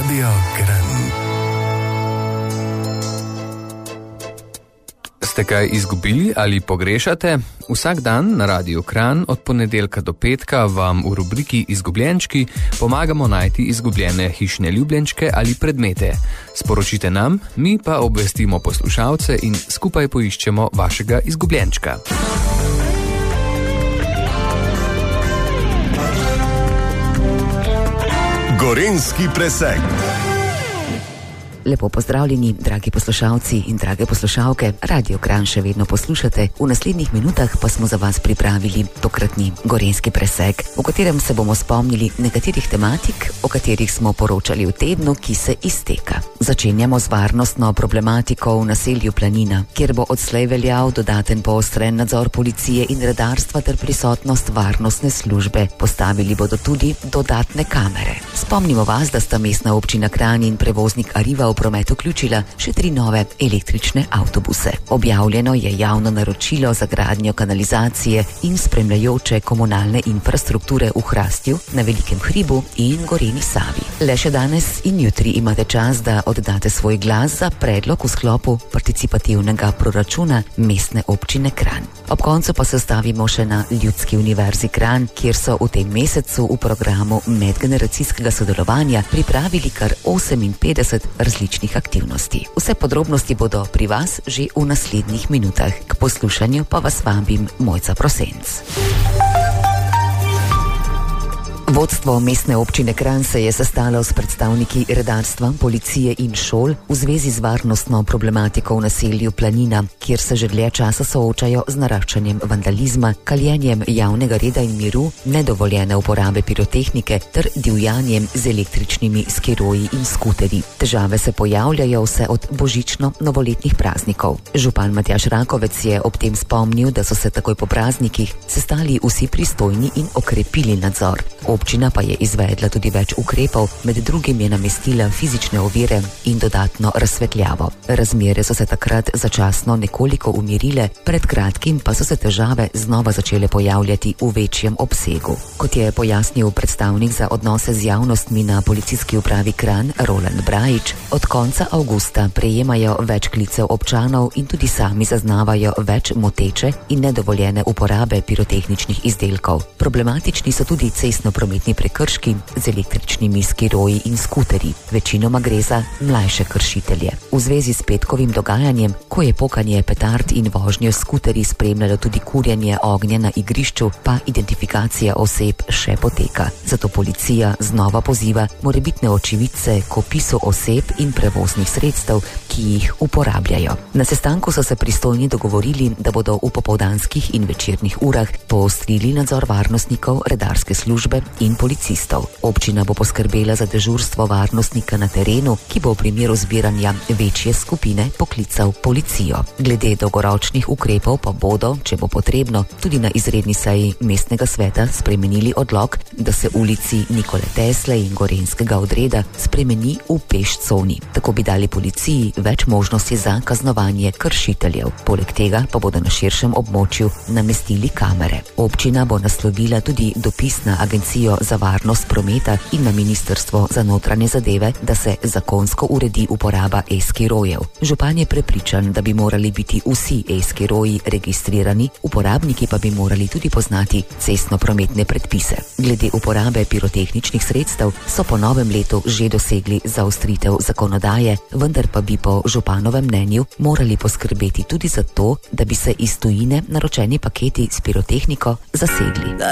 Radio Kran. Ste kaj izgubili ali pogrešate? Vsak dan na Radio Kran od ponedeljka do petka vam v rubriki Izgubljenčki pomagamo najti izgubljene hišne ljubljenčke ali predmete. Sporočite nam, mi pa obvestimo poslušalce in skupaj poiščemo vašega izgubljenčka. Gorenjski presek. Lepo pozdravljeni, dragi poslušalci in drage poslušalke. Radio Kran še vedno poslušate. V naslednjih minutah pa smo za vas pripravili tokratni Gorenjski presek, v katerem se bomo spomnili nekaterih tematik, o katerih smo poročali v tednu, ki se izteka. Začenjamo z varnostno problematiko v naselju Planina, kjer bo odslej veljal dodaten poostren nadzor policije in redarstva ter prisotnost varnostne službe. Postavili bodo tudi dodatne kamere. Spomnimo vas, da sta mestna občina Kranj in prevoznik Arriva v promet vključila še 3 nove električne avtobuse. Objavljeno je javno naročilo za gradnjo kanalizacije in spremljajoče komunalne infrastrukture v Hrastju, na Velikem hribu in Goreni Savi. Le še danes in jutri imate čas, da oddate svoj glas za predlog v sklopu participativnega proračuna mestne občine Kranj. Ob koncu pa se stavimo še na Ljudski univerzi Kranj, kjer so v tem mesecu v programu medgeneracijskega sodelovanja pripravili kar 58 različnih aktivnosti. Vse podrobnosti bodo pri vas že v naslednjih minutah. K poslušanju pa vas vabim Mojca Prosenc. Vodstvo mestne občine Kranj se je sestalo s predstavniki redarstva, policije in šol v zvezi z varnostno problematiko v naselju Planina, kjer se že dlje časa soočajo z naraščanjem vandalizma, kaljenjem javnega reda in miru, nedovoljene uporabe pirotehnike ter divjanjem z električnimi skiroji in skuterji. Težave se pojavljajo vse od božično-novoletnih praznikov. Župan Matjaž Rakovec je ob tem spomnil, da so se takoj po praznikih sestali vsi pristojni in okrepili nadzor. Občina pa je izvedla tudi več ukrepov, med drugim je namestila fizične ovire in dodatno razsvetljavo. Razmere so se takrat začasno nekoliko umirile, pred kratkim pa so se težave znova začele pojavljati v večjem obsegu. Kot je pojasnil predstavnik za odnose z javnostmi na policijski upravi Kranj Roland Brajič, od konca avgusta prejemajo več klicev občanov in tudi sami zaznavajo več moteče in nedovoljene uporabe pirotehničnih izdelkov. Problematični so tudi cestno-prometni prekrški z električnimi skiroji in skuterji. Večinoma gre za mlajše kršitelje. V zvezi s petkovim dogajanjem, ko je pokanje petard in vožnjo s skuterji spremljalo tudi kurjenje ognja na igrišču, pa identifikacija oseb še poteka. Zato policija znova poziva morebitne očividce k opisu oseb in prevoznih sredstev, ki jih uporabljajo. Na sestanku so se pristojni dogovorili, da bodo v popoldanskih in večernih urah poostrili nadzor varnostnikov, redarske službe in policistov. Občina bo poskrbela za dežurstvo varnostnika na terenu, ki bo v primeru zbiranja večje skupine poklical policijo. Glede dolgoročnih ukrepov pa bodo, če bo potrebno, tudi na izredni seji mestnega sveta spremenili odlok, da se ulici Nikole Tesle in Gorenjskega odreda spremeni v pešconi. Tako bi dali policiji več možnosti za kaznovanje kršiteljev. Poleg tega pa bodo na širšem območju namestili kamere. Občina bo naslovila tudi dopis na Agencijo za varnost prometa in na Ministrstvo za notranje zadeve, da se zakonsko uredi uporaba e-skirojev. Župan je prepričan, da bi morali biti vsi e-skiroji registrirani, uporabniki pa bi morali tudi poznati cestno-prometne predpise. Glede uporabe pirotehničnih sredstev so po novem letu že dosegli zaostritev zakonodaje, vendar pa bi po županovem mnenju morali poskrbeti tudi za to, da bi se iz tujine naročeni paketi s pirotehniko zasegli.